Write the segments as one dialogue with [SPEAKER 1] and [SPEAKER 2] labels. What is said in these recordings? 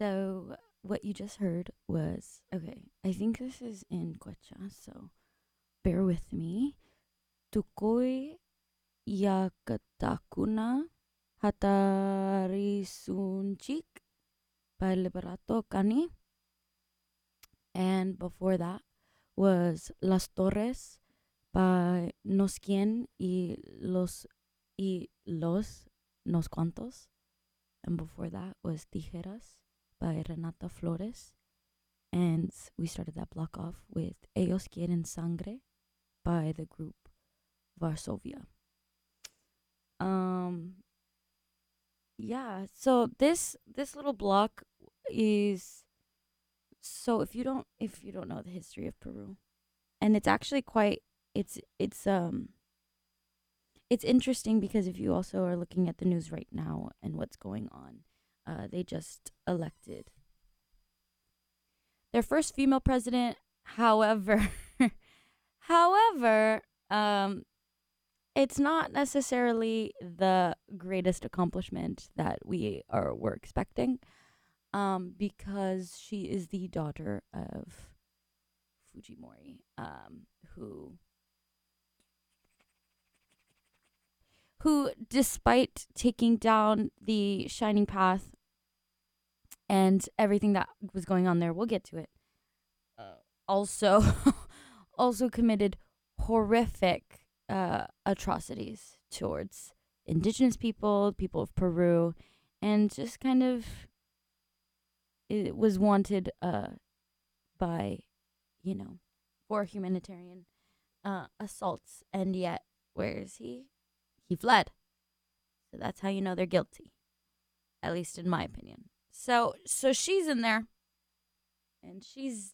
[SPEAKER 1] So what you just heard was okay. I think this is in Quechua, so bear with me. Tukoi Yakatakuna Hatarisunchik by Liberato Cani. And before that was Las Torres by Nos Quien y los Nos Cuantos. And before that was Tijeras by Renata Flores. And we started that block off with Ellos Quieren Sangre by the group Varsovia. Um yeah, so this little block is, so if you don't know the history of Peru, and it's actually quite, it's interesting because if you also are looking at the news right now and what's going on, they just elected their first female president. However, however, it's not necessarily the greatest accomplishment that were expecting, because she is the daughter of Fujimori, who despite taking down the Shining Path and everything that was going on there, we'll get to it. Also, also committed horrific atrocities towards indigenous people, people of Peru, and just kind of it was wanted by, for humanitarian assaults, and yet where is he? He fled. So that's how you know they're guilty, at least in my opinion. So she's in there, and she's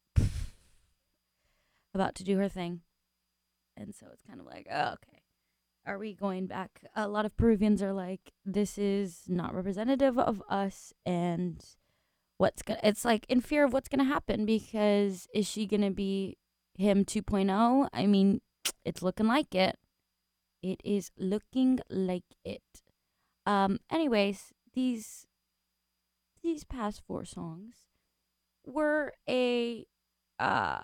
[SPEAKER 1] about to do her thing, and so it's kind of like, oh, okay, are we going back? A lot of Peruvians are like, this is not representative of us, and it's like in fear of what's gonna happen, because is she gonna be him 2.0? I mean, it's looking like it. It is looking like it. Anyways, these past four songs were a uh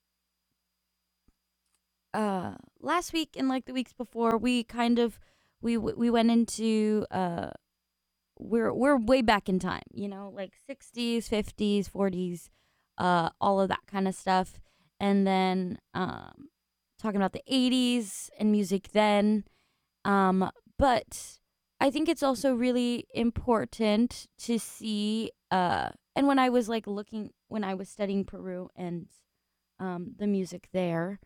[SPEAKER 1] last week and like the weeks before, we kind of we went into we're way back in time, like 60s, 50s, 40s, all of that kind of stuff. And then talking about the 80s and music then. But I think it's also really important to see, and when I was when I was studying Peru and the music there,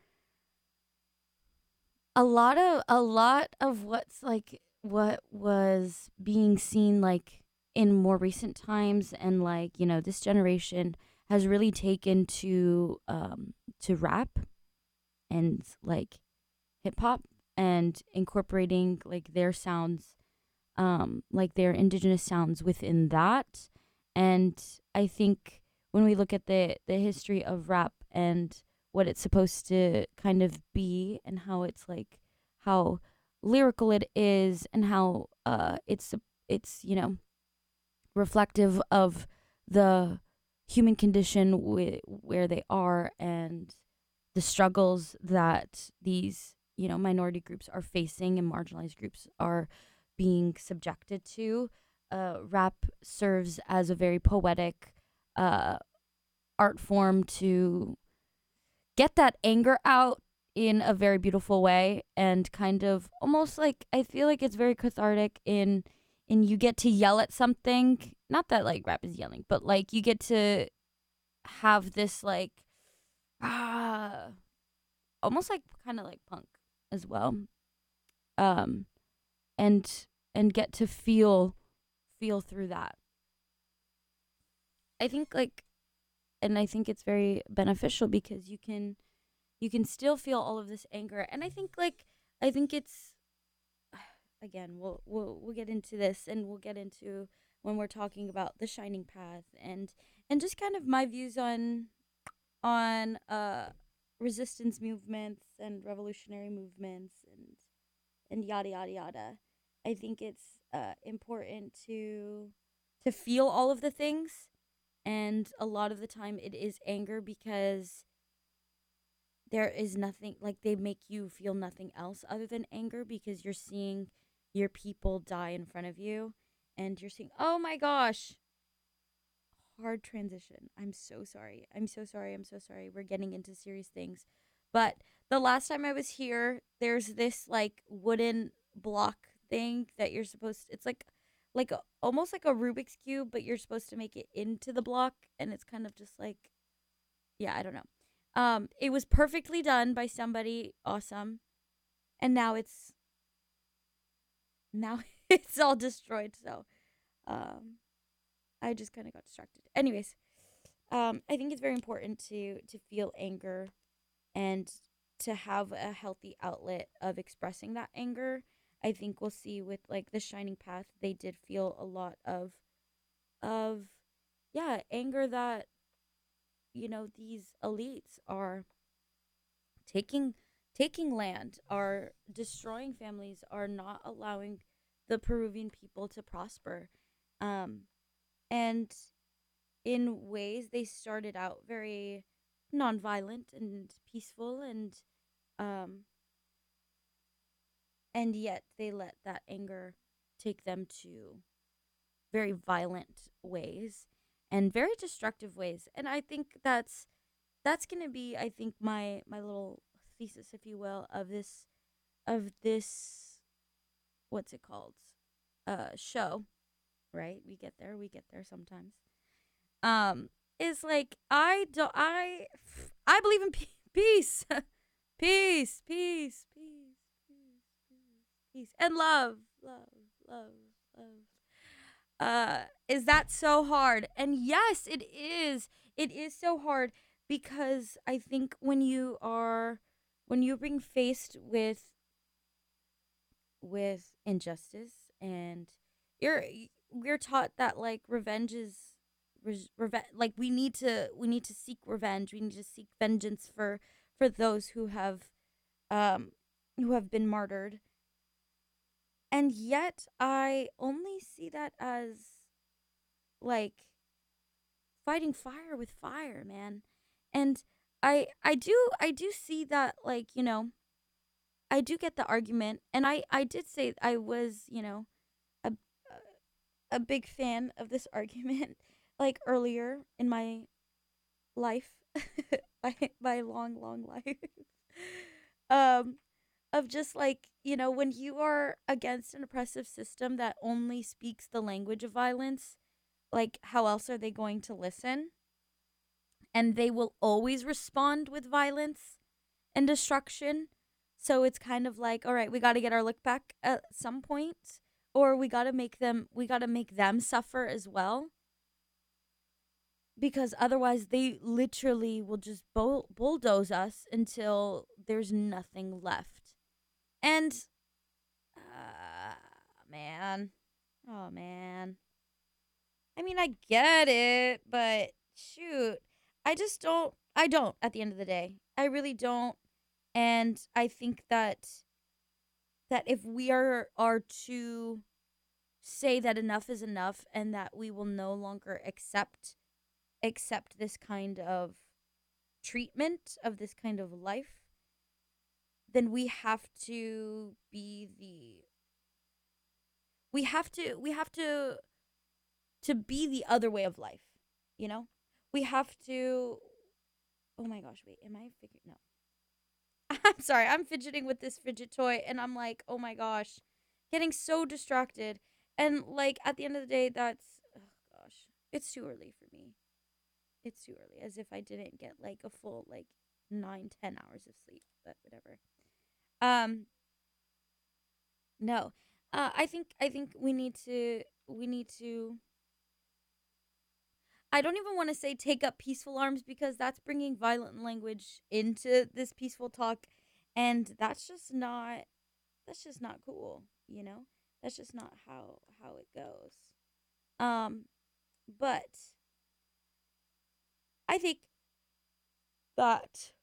[SPEAKER 1] a lot of what was being seen like in more recent times, and this generation has really taken to rap and like hip hop, and incorporating like their sounds, like their indigenous sounds within that. And I think when we look at the history of rap and what it's supposed to kind of be, and how it's like how lyrical it is, and how it's reflective of the human condition where they are, and the struggles that these minority groups are facing and marginalized groups are being subjected to. Rap serves as a very poetic uh, art form to get that anger out in a very beautiful way, and kind of almost like, I feel like it's very cathartic in you get to yell at something. Not that like rap is yelling, but like you get to have this like ah almost like kind of like punk as well. Um and get to feel through that. I think like and I think it's very beneficial because you can still feel all of this anger. And I think it's, again, we'll get into this, and we'll get into when we're talking about the Shining Path, and just kind of my views on resistance movements and revolutionary movements, and yada yada yada. I think it's important to to feel all of the things. And a lot of the time it is anger because there is nothing, like, they make you feel nothing else other than anger because you're seeing your people die in front of you, and you're seeing, oh my gosh, hard transition. I'm so sorry. I'm so sorry. I'm so sorry. We're getting into serious things. But the last time I was here, there's this like wooden block thing that you're supposed to, it's like almost like a Rubik's cube, but you're supposed to make it into the block, and it's kind of just like, yeah, I don't know. It was perfectly done by somebody awesome, and now it's all destroyed. So, um, I just kind of got distracted. Anyways, I think it's very important to feel anger and to have a healthy outlet of expressing that anger. I think we'll see with like the Shining Path, they did feel a lot of yeah, anger that these elites are taking taking land, are destroying families, are not allowing the Peruvian people to prosper. Um and in ways they started out very nonviolent and peaceful, um and yet they let that anger take them to very violent ways and very destructive ways. And I think that's going to be, I think, my little thesis, if you will, of this what's it called, show, right? We get there sometimes. um is like, I believe in peace. Peace, peace, peace, peace, peace, and love, love. Is that so hard? And yes, it is. It is so hard because I think when you're being faced with injustice, and you're we're taught that like revenge is like we need to seek revenge. We need to seek vengeance for those um who have been martyred. And yet I only see that as like fighting fire with fire, man. And I do see that, like, I do get the argument, and I did say I was, a a big fan of this argument like earlier in my life, my long life. um of just like, when you are against an oppressive system that only speaks the language of violence, like, how else are they going to listen? And they will always respond with violence and destruction. So it's kind of like, all right, we got to get our look back at some point, or we got to make them suffer as well, because otherwise they literally will just bulldoze us until there's nothing left. And uh, man, oh man. I mean, I get it, but shoot, I don't at the end of the day. I really don't. And I think that if we are to say that enough is enough, and that we will no longer accept this kind of treatment of this kind of life, then we have to be the other way of life, you know? We have to. Oh my gosh, wait, am I figuring? No. I'm sorry, I'm fidgeting with this fidget toy, and I'm like, oh my gosh, getting so distracted. And like at the end of the day, oh gosh, it's too early for me. It's too early, as if I didn't get like a full like 9-10 hours of sleep, but whatever. Um, no, I think we need to. I don't even want to say take up peaceful arms, because that's bringing violent language into this peaceful talk, and that's just not cool, you know? That's just not how it goes. Um but I think that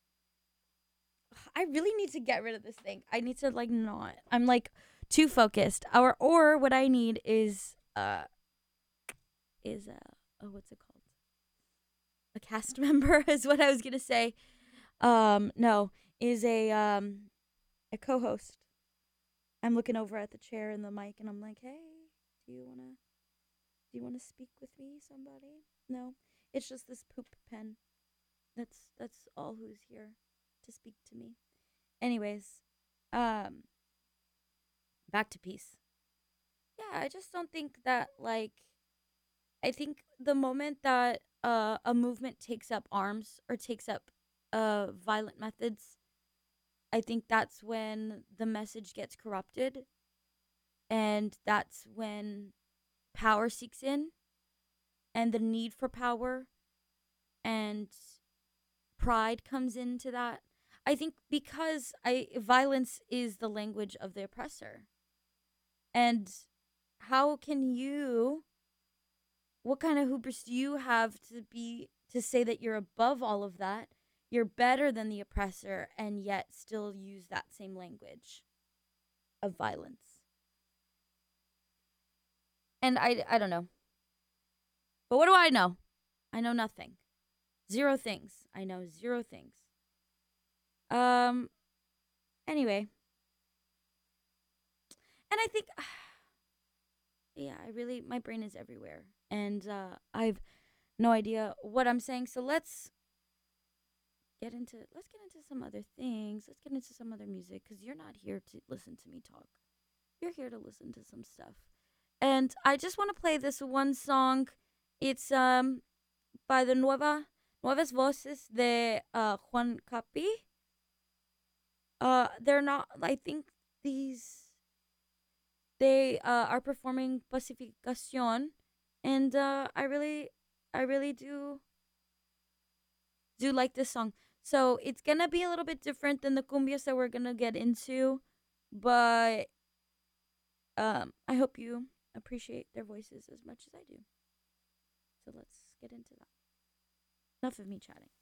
[SPEAKER 1] I really need to get rid of this thing. I need to like not. I'm like too focused. Or what I need is is a what's it called? A cast member is what I was gonna say. No, is a co-host. I'm looking over at the chair and the mic, and I'm like, hey, do you wanna speak with me, somebody? No, it's just this poop pen. That's all who's here to speak to me. Anyways, um, back to peace. Yeah, I just don't think that like I think the moment that a movement takes up arms or takes up violent methods, I think that's when the message gets corrupted, and that's when power seeks in, and the need for power and pride comes into that. I think because I violence is the language of the oppressor. And how can you, what kind of hubris do you have to say that you're above all of that? You're better than the oppressor and yet still use that same language of violence. And I don't know. But what do I know? I know nothing. Zero things. I know zero things. Um anyway, and I think yeah, I really my brain is everywhere and I've no idea what I'm saying. So let's get into some other things. Let's get into some other music cuz you're not here to listen to me talk. You're here to listen to some stuff. And I just want to play this one song. It's by the Nuevas Voces de Juan Capi. They're not. I think these they are performing Pacificación, and I really do like this song. So it's gonna be a little bit different than the cumbias that we're gonna get into, but I hope you appreciate their voices as much as I do. So let's get into that. Enough of me chatting.